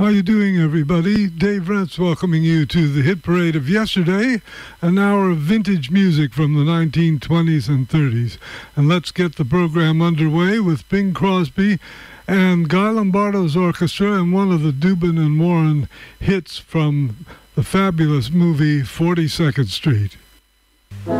How you doing, everybody? Dave Rentz welcoming you to the hit parade of yesterday, an hour of vintage music from the 1920s and 30s. And let's get the program underway with Bing Crosby and Guy Lombardo's orchestra and one of the Dubin and Warren hits from the fabulous movie 42nd Street.